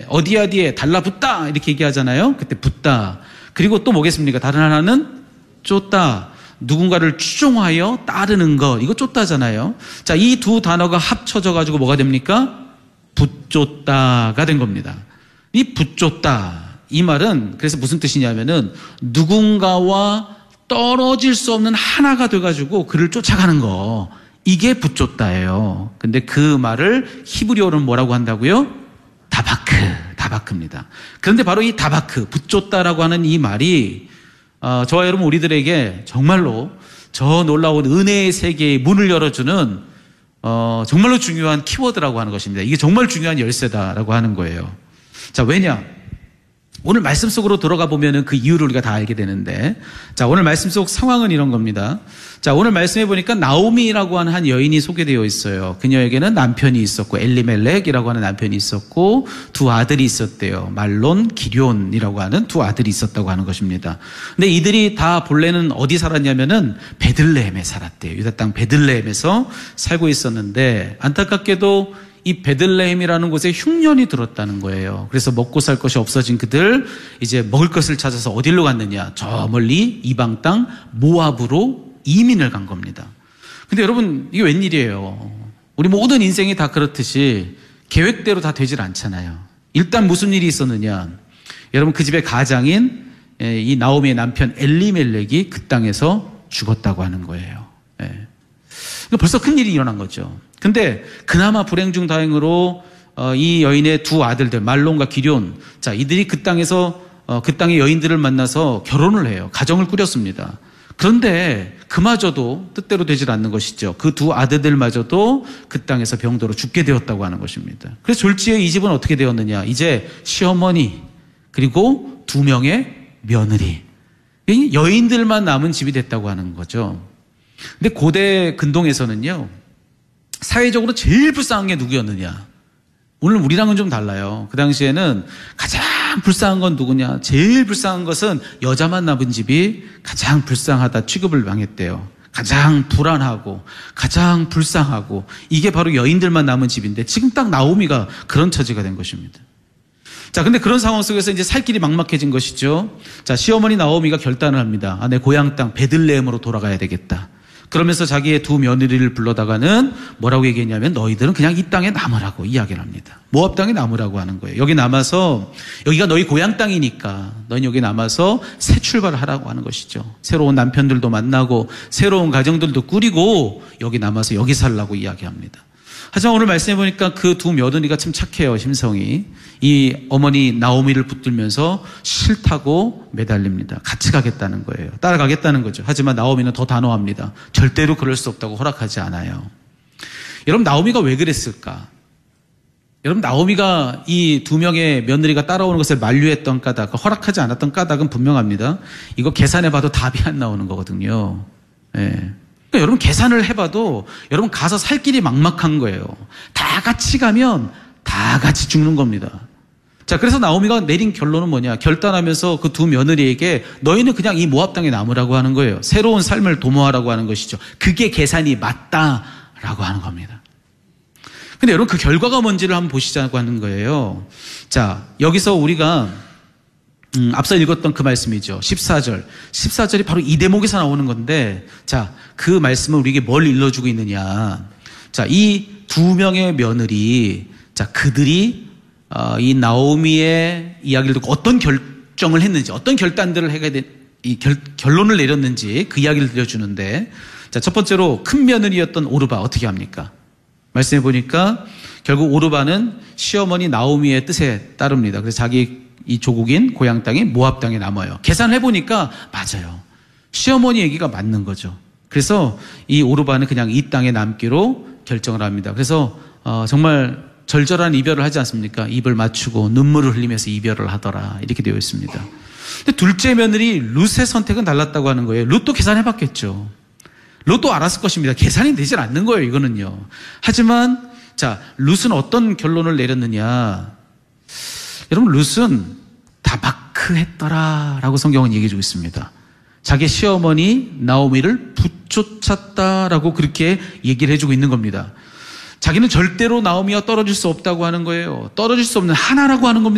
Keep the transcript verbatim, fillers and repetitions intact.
어디 어디에 달라붙다 이렇게 얘기하잖아요. 그때 붙다. 그리고 또 뭐겠습니까? 다른 하나는 쫓다. 누군가를 추종하여 따르는 것. 이거 쫓다잖아요. 자, 이 두 단어가 합쳐져 가지고 뭐가 됩니까? 붙쫓다가 된 겁니다. 이 붙쫓다. 이 말은 그래서 무슨 뜻이냐면은 누군가와 떨어질 수 없는 하나가 돼가지고 그를 쫓아가는 거. 이게 붙쫓다예요. 근데 그 말을 히브리어로는 뭐라고 한다고요? 다바크, 다바크입니다. 그런데 바로 이 다바크, 붙쫓다라고 하는 이 말이 어, 저와 여러분 우리들에게 정말로 저 놀라운 은혜의 세계의 문을 열어주는 어, 정말로 중요한 키워드라고 하는 것입니다. 이게 정말 중요한 열쇠다라고 하는 거예요. 자, 왜냐? 오늘 말씀 속으로 들어가 보면은 그 이유를 우리가 다 알게 되는데, 자, 오늘 말씀 속 상황은 이런 겁니다. 자, 오늘 말씀해 보니까 나오미라고 하는 한 여인이 소개되어 있어요. 그녀에게는 남편이 있었고, 엘리멜렉이라고 하는 남편이 있었고, 두 아들이 있었대요. 말론, 기럐이라고 하는 두 아들이 있었다고 하는 것입니다. 근데 이들이 다 본래는 어디 살았냐면은 베들레헴에 살았대요. 유다 땅 베들레헴에서 살고 있었는데, 안타깝게도 이 베들레헴이라는 곳에 흉년이 들었다는 거예요. 그래서 먹고 살 것이 없어진 그들, 이제 먹을 것을 찾아서 어디로 갔느냐? 저 멀리 이방 땅 모압으로 이민을 간 겁니다. 근데 여러분, 이게 웬일이에요? 우리 모든 인생이 다 그렇듯이 계획대로 다 되질 않잖아요. 일단 무슨 일이 있었느냐? 여러분, 그 집의 가장인 이 나오미의 남편 엘리멜렉이 그 땅에서 죽었다고 하는 거예요. 벌써 큰일이 일어난 거죠. 근데 그나마 불행 중 다행으로 어, 이 여인의 두 아들들 말론과 기럐, 자, 이들이 그 땅에서 어, 그 땅의 여인들을 만나서 결혼을 해요. 가정을 꾸렸습니다. 그런데 그마저도 뜻대로 되질 않는 것이죠. 그 두 아들들마저도 그 땅에서 병들어 죽게 되었다고 하는 것입니다. 그래서 졸지에 이 집은 어떻게 되었느냐? 이제 시어머니 그리고 두 명의 며느리, 여인들만 남은 집이 됐다고 하는 거죠. 근데 고대 근동에서는요, 사회적으로 제일 불쌍한 게 누구였느냐? 오늘 우리랑은 좀 달라요. 그 당시에는 가장 불쌍한 건 누구냐? 제일 불쌍한 것은 여자만 남은 집이 가장 불쌍하다 취급을 당했대요. 가장 불안하고 가장 불쌍하고 이게 바로 여인들만 남은 집인데 지금 딱 나오미가 그런 처지가 된 것입니다. 자, 근데 그런 상황 속에서 이제 살 길이 막막해진 것이죠. 자, 시어머니 나오미가 결단을 합니다. 아, 내 고향 땅 베들레헴으로 돌아가야 되겠다. 그러면서 자기의 두 며느리를 불러다가는 뭐라고 얘기했냐면 너희들은 그냥 이 땅에 남으라고 이야기를 합니다. 모압 땅에 남으라고 하는 거예요. 여기 남아서 여기가 너희 고향 땅이니까 너희 여기 남아서 새 출발을 하라고 하는 것이죠. 새로운 남편들도 만나고 새로운 가정들도 꾸리고 여기 남아서 여기 살라고 이야기합니다. 하지만 오늘 말씀해 보니까 그 두 며느리가 참 착해요. 심성이. 이 어머니 나오미를 붙들면서 싫다고 매달립니다. 같이 가겠다는 거예요. 따라가겠다는 거죠. 하지만 나오미는 더 단호합니다. 절대로 그럴 수 없다고 허락하지 않아요. 여러분, 나오미가 왜 그랬을까? 여러분, 나오미가 이 두 명의 며느리가 따라오는 것을 만류했던 까닭, 허락하지 않았던 까닭은 분명합니다. 이거 계산해봐도 답이 안 나오는 거거든요. 예. 그러니까 여러분, 계산을 해봐도 여러분 가서 살 길이 막막한 거예요. 다 같이 가면 다 같이 죽는 겁니다. 자, 그래서 나오미가 내린 결론은 뭐냐? 결단하면서 그 두 며느리에게 너희는 그냥 이 모압 땅에 남으라고 하는 거예요. 새로운 삶을 도모하라고 하는 것이죠. 그게 계산이 맞다라고 하는 겁니다. 근데 여러분, 그 결과가 뭔지를 한번 보시자고 하는 거예요. 자, 여기서 우리가 음, 앞서 읽었던 그 말씀이죠. 십사 절. 십사 절이 바로 이 대목에서 나오는 건데, 자, 그 말씀은 우리에게 뭘 일러주고 있느냐. 자, 이 두 명의 며느리, 자, 그들이, 어, 이 나오미의 이야기를 듣고 어떤 결정을 했는지, 어떤 결단들을 해야 돼, 이 결, 결론을 내렸는지 그 이야기를 들려주는데, 자, 첫 번째로 큰 며느리였던 오르바, 어떻게 합니까? 말씀해 보니까 결국 오르바는 시어머니 나오미의 뜻에 따릅니다. 그래서 자기 이 조국인 고향 땅이 모압 땅에 남아요. 계산을 해보니까 맞아요. 시어머니 얘기가 맞는 거죠. 그래서 이 오르바는 그냥 이 땅에 남기로 결정을 합니다. 그래서 어, 정말 절절한 이별을 하지 않습니까? 입을 맞추고 눈물을 흘리면서 이별을 하더라. 이렇게 되어 있습니다. 근데 둘째 며느리 룻의 선택은 달랐다고 하는 거예요. 룻도 계산해봤겠죠. 룻도 알았을 것입니다. 계산이 되질 않는 거예요, 이거는요. 하지만 자, 룻은 어떤 결론을 내렸느냐? 여러분, 룻은 다바크했더라라고 성경은 얘기해주고 있습니다. 자기 시어머니 나오미를 붙쫓았다라고 그렇게 얘기를 해주고 있는 겁니다. 자기는 절대로 나오미와 떨어질 수 없다고 하는 거예요. 떨어질 수 없는 하나라고 하는 겁니다.